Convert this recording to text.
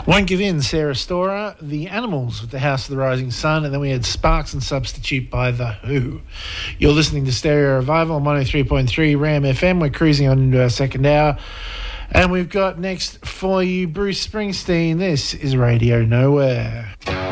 Won't Give In, Sarah Storer, The Animals with The House of the Rising Sun, and then we had Sparks and Substitute by The Who. You're listening to Stereo Revival on 103.3 RAM FM. We're cruising on into our second hour, and we've got next for you Bruce Springsteen. This is Radio Nowhere.